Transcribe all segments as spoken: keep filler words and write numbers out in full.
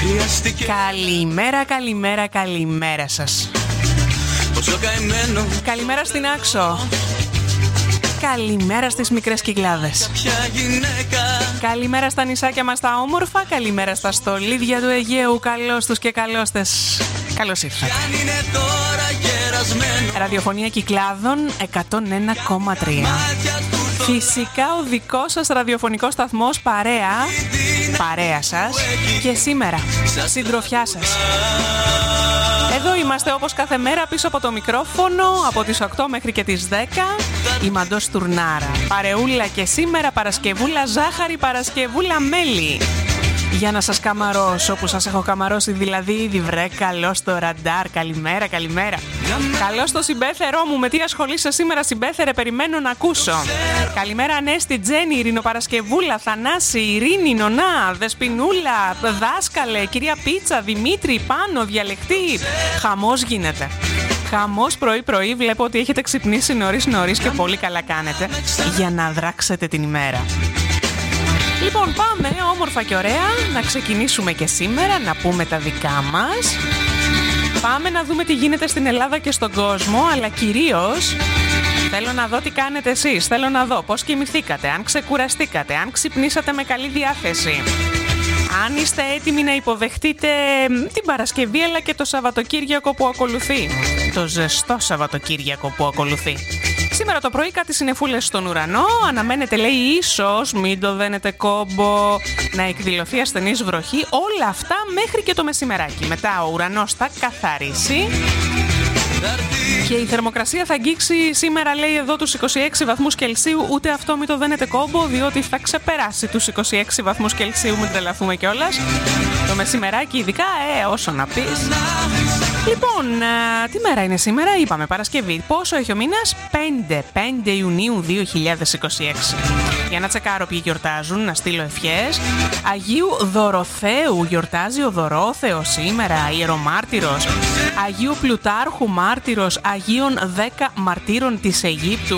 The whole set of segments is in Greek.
Καλημέρα, καλημέρα, καλημέρα σας. Καλημέρα στην Άξο. Καλημέρα στις μικρές Κυκλάδες. Καλημέρα στα νησάκια μας τα όμορφα. Καλημέρα στα στολίδια του Αιγαίου. Καλώς τους και καλώστες. Καλώς ήρθατε. Ραδιοφωνία Κυκλάδων εκατόν ένα κόμμα τρία. Φυσικά ο δικός σας ραδιοφωνικός σταθμός παρέα. Παρέα σας. Και σήμερα συντροφιά σας. Εδώ είμαστε όπως κάθε μέρα πίσω από το μικρόφωνο από τις οκτώ μέχρι και τις δέκα. Η Μαντός Τουρνάρα. Παρεούλα και σήμερα Παρασκευούλα ζάχαρη, Παρασκευούλα μέλι. Για να σας καμαρώσω, που σας έχω καμαρώσει δηλαδή ήδη βρε. Καλώς στο ραντάρ, καλημέρα, καλημέρα. Καλώς στο συμπέθερό μου, με τι ασχολείσαι σήμερα συμπέθερε, περιμένω να ακούσω. Καλημέρα Ανέστη, Τζέννη, Ειρηνοπαρασκευούλα, Θανάση, Ειρήνη, Νονά, Δεσποινούλα, δάσκαλε, κυρία Πίτσα, Δημήτρη, Πάνο, διαλεκτή. Χαμός γίνεται. Χαμός πρωί-πρωί, βλέπω ότι έχετε ξυπνήσει νωρίς-νωρίς και πολύ καλά κάνετε για να δράξετε την ημέρα. Λοιπόν, πάμε όμορφα και ωραία να ξεκινήσουμε και σήμερα, να πούμε τα δικά μας. Πάμε να δούμε τι γίνεται στην Ελλάδα και στον κόσμο, αλλά κυρίως θέλω να δω τι κάνετε εσείς. Θέλω να δω πώς κοιμηθήκατε, αν ξεκουραστήκατε, αν ξυπνήσατε με καλή διάθεση. Αν είστε έτοιμοι να υποδεχτείτε την Παρασκευή αλλά και το Σαββατοκύριακο που ακολουθεί. Το ζεστό Σαββατοκύριακο που ακολουθεί. Σήμερα το πρωί κάτι συννεφούλες στον ουρανό. Αναμένεται, λέει, ίσως, μην το δένετε κόμπο, να εκδηλωθεί ασθενής βροχή. Όλα αυτά μέχρι και το μεσημεράκι. Μετά ο ουρανός θα καθαρίσει. Και η θερμοκρασία θα αγγίξει σήμερα, λέει εδώ, τους είκοσι έξι βαθμούς Κελσίου. Ούτε αυτό μην το δένετε κόμπο, διότι θα ξεπεράσει τους είκοσι έξι βαθμούς Κελσίου. Μην τρελαθούμε κιόλας. Το μεσημεράκι ειδικά, ε, όσο να πεις. Λοιπόν, α, τι μέρα είναι σήμερα, είπαμε Παρασκευή. Πόσο έχει ο μήνας? πέντε Ιουνίου δύο χιλιάδες είκοσι έξι. Για να τσεκάρω ποιοι γιορτάζουν, να στείλω ευχές. Αγίου Δωροθέου γιορτάζει ο Δωρόθεος σήμερα, ιερομάρτυρος. Αγίου Πλουτάρχου μάρτυρος, Αγίων δέκα μαρτύρων της Αιγύπτου.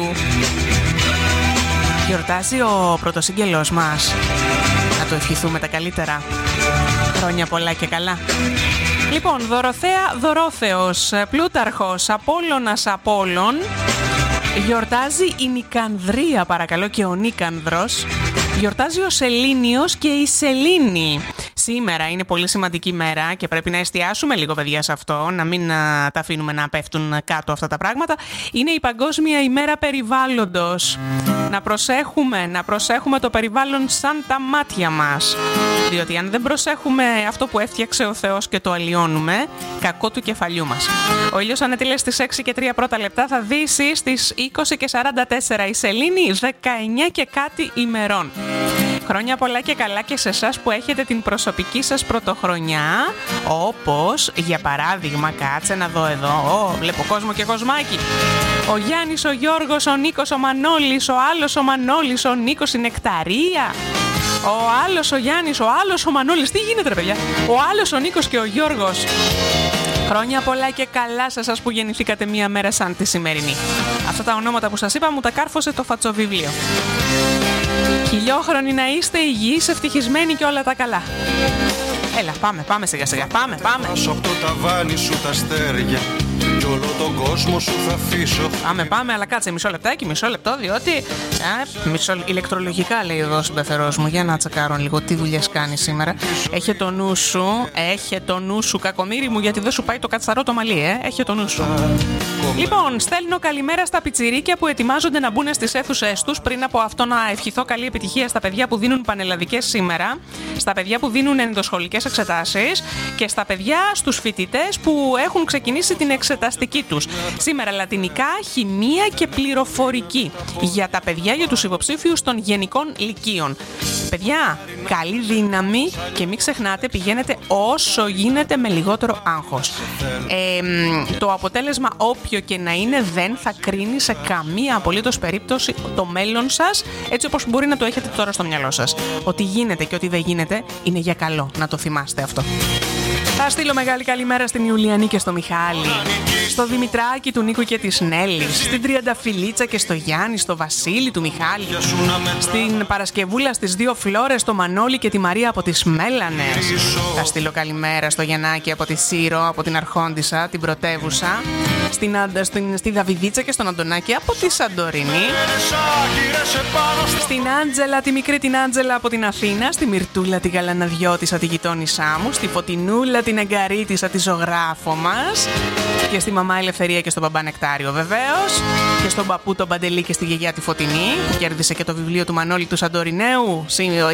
Γιορτάζει ο πρωτοσύγγελός μας. Να το ευχηθούμε τα καλύτερα. Χρόνια πολλά και καλά. Λοιπόν, Δωροθέα Δωρόθεος, Πλούταρχος, Απόλλωνας Απόλλων. Γιορτάζει η Νικανδρία, παρακαλώ, και ο Νίκανδρος. Γιορτάζει ο Σελήνιος και η Σελήνη. Σήμερα είναι πολύ σημαντική μέρα και πρέπει να εστιάσουμε λίγο, παιδιά, σε αυτό, να μην α, τα αφήνουμε να πέφτουν κάτω αυτά τα πράγματα. Είναι η Παγκόσμια ημέρα περιβάλλοντος. Να προσέχουμε, να προσέχουμε το περιβάλλον σαν τα μάτια μας. Διότι αν δεν προσέχουμε αυτό που έφτιαξε ο Θεός και το αλλοιώνουμε, κακό του κεφαλιού μας. Ο ήλιος ανετείλε στις έξι και τρία πρώτα λεπτά, θα δύσει στις είκοσι και σαράντα τέσσερα. Η Σελήνη δεκαεννιά και κάτι ημερών. Χρόνια πολλά και καλά και σε εσάς που έχετε την προσωπική σας πρωτοχρονιά, όπως για παράδειγμα, κάτσε να δω εδώ, Ω, βλέπω κόσμο και κοσμάκι. Ο Γιάννης, ο Γιώργος, ο Νίκος, ο Μανώλης, ο άλλος ο Μανώλης, ο Νίκος, η Νεκταρία. Ο άλλος ο Γιάννης, ο άλλος ο Μανώλης. Τι γίνεται ρε παιδιά? Ο άλλος ο Νίκος και ο Γιώργος. Χρόνια πολλά και καλά σε εσάς που γεννηθήκατε μία μέρα σαν τη σημερινή. Αυτά τα ονόματα που σας είπα μου τα κάρφωσε το φατσοβιβλίο. Χιλιόχρονοι να είστε, υγιείς, ευτυχισμένοι και όλα τα καλά. Έλα, πάμε, πάμε σιγά σιγά, πάμε, πάμε. Από το ταβάνι σου τα αστέρια κι όλο τον κόσμο σου θα αφήσω. Πάμε, πάμε, αλλά κάτσε μισό λεπτάκι, μισό λεπτό, διότι α, μισό, ηλεκτρολογικά λέει εδώ ο συμπεθερός μου. Για να τσεκάρω λίγο τι δουλειές κάνει σήμερα. Έχε το νου σου, έχε το νου σου, κακομοίρη μου, γιατί δεν σου πάει το κατσαρό το μαλλί, ε. Έχε το νου σου. Λοιπόν, στέλνω καλημέρα στα πιτσιρίκια που ετοιμάζονται να μπουν στις αίθουσές τους. Πριν από αυτό, να ευχηθώ καλή επιτυχία στα παιδιά που δίνουν πανελλαδικές σήμερα, στα παιδιά που δίνουν ενδοσχολικές εξετάσεις και στα παιδιά, στους φοιτητές που έχουν ξεκινήσει την εξεταστική τους. Σήμερα λατινικά, χημεία και πληροφορική. Για τα παιδιά, για τους υποψήφιους των γενικών λυκείων. Παιδιά, καλή δύναμη και μην ξεχνάτε, πηγαίνετε όσο γίνεται με λιγότερο άγχος. Ε, το αποτέλεσμα, όποιο και να είναι, δεν θα κρίνει σε καμία απολύτως περίπτωση το μέλλον σας, έτσι όπως μπορεί να το έχετε τώρα στο μυαλό σας. Ότι γίνεται και ότι δεν γίνεται είναι για καλό, να το θυμάστε αυτό. Θα στείλω μεγάλη καλημέρα στην Ιουλιανή και στο Μιχάλη. Στο Δημητράκη, του Νίκου και της Νέλης. Στην Τριανταφυλλίτσα και στο Γιάννη, στο Βασίλη, του Μιχάλη. Στην Παρασκευούλα, στις δύο Φλόρες, το Μανώλη και τη Μαρία από τις Μέλανες. Θα στείλω καλημέρα στο Γιαννάκη από τη Σύρο, από την Αρχόντισσα, την πρωτεύουσα. Στην, στην, στη Δαβιδίτσα και στον Αντωνάκη από τη Σαντορίνη. Στην Άντζελα, τη μικρή την Άντζελα από την Αθήνα. Στη Μυρτούλα, τη Γαλαναδιώτισσα, τη γειτόνισά μου. Στη Φωτεινούλα, την Εγκαρίτισσα, τη ζωγράφο μας. Και στη Μαμά Ελευθερία και στον Μπαμπά Νεκτάριο βεβαίως. Και στον Παππού τον Παντελή και στη Γιαγιά τη Φωτεινή, που κέρδισε και το βιβλίο του Μανώλη του Σαντορινέου,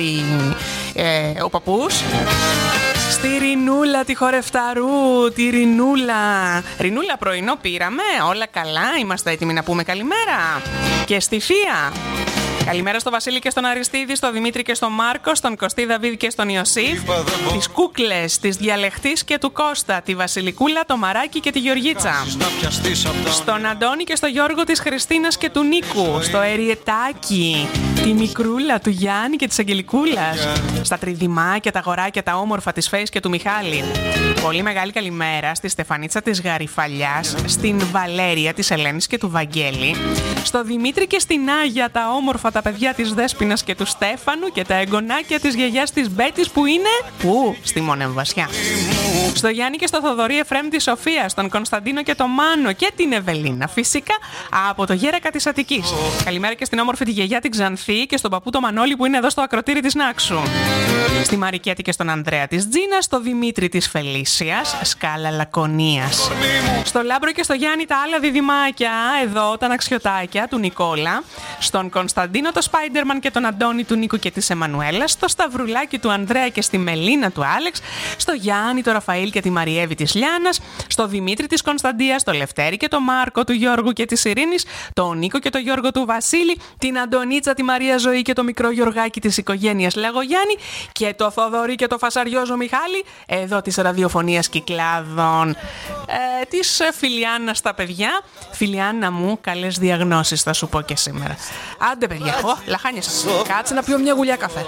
ε, ο παππούς. Στη Ρινούλα τη χορευταρού, τη Ρινούλα. Ρινούλα, πρωινό πήραμε, όλα καλά, είμαστε έτοιμοι να πούμε καλημέρα. Και στη Φία. Καλημέρα στο Βασίλη και στον Αριστίδη, στον Δημήτρη και στον Μάρκο, στον Κωστή Δαβίδη και στον Ιωσήφ. Τις κούκλες, της Διαλεχτής και του Κώστα, τη Βασιλικούλα, το Μαράκι και τη Γεωργίτσα. Στον Αντώνη και στο Γιώργο της Χριστίνας και του Νίκου. Στο Εριετάκι, τη Μικρούλα, του Γιάννη και της Αγγελικούλας. Στα Τριδημάκια, τα αγοράκια, τα όμορφα της Φέης και του Μιχάλη. Πολύ μεγάλη καλημέρα στη Στεφανίτσα της Γαριφαλιάς, στην Βαλέρια της Ελένης και του Βαγγέλη. Στο Δημήτρη και στην Άγια, τα όμορφα τα παιδιά της Δέσποινας και του Στέφανου και τα εγγονάκια της γιαγιάς της Μπέτης που είναι... Πού? Στη Μονεμβασιά. Στο Γιάννη και στο Θοδωρή Εφραίμ της Σοφίας, στον Κωνσταντίνο και το Μάνο και την Ευελίνα φυσικά από το Γέρακα της Αττικής. Καλημέρα και στην όμορφη τη γιαγιά την Ξανθή και στον παππού το Μανώλη που είναι εδώ στο ακροτήρι της Νάξου. Στη Μαρικέτη και στον Ανδρέα της Τζίνας, στο Δημήτρη της Φελίσιας, σκάλα Λακωνίας. Στο Λάμπρο και στο Γιάννη τα άλλα διδυμάκια, εδώ τα Ναξιωτάκια του Νικόλα. Στον Κωνσταντίνο το Σπάιντερμαν και τον Αντώνη του Νίκου και της Εμμανουέλας. Στο Σταυρουλάκι του Ανδρέα και στη Μελίνα του Άλεξ. Στο Γιάννη, το Ραφαήλ και τη Μαριέβη της Λιάνας. Στο Δημήτρη της Κωνσταντίας, το Λευτέρη και το Μάρκο του Γιώργου και της Ειρήνης. Το Νίκο και το Γιώργο του Βασίλη. Την Αντωνίτσα, τη Μαρία Ζωή και το μικρό Γιωργάκι της οικογένειας Λαγογιάννη. Και το Θοδωρή και το Φασαριόζο Μιχάλη, εδώ της ραδιοφωνίας Κυκλάδων. Ε, της Φιλιάννα στα παιδιά. Φιλιάννα μου, καλές διαγνώσεις θα σου πω και σήμερα. Άντε παιδιά, Ω, λαχάνιασα. Κάτσε να πιω μια γουλιά καφέ.